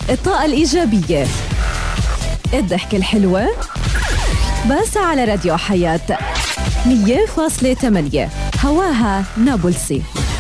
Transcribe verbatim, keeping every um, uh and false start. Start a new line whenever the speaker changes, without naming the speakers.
الطاقة الإيجابية، الضحكة الحلوة، بس على راديو حياة مية فاصلة ثمانية، هواها نابلسي.